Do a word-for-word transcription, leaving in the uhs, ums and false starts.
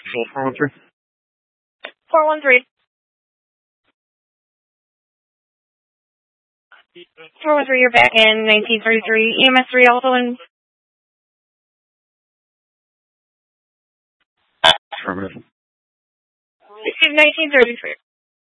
four one three. four one three. four one three, you're back in nineteen thirty-three. E M S three also in. Affirmative. nineteen thirty-three.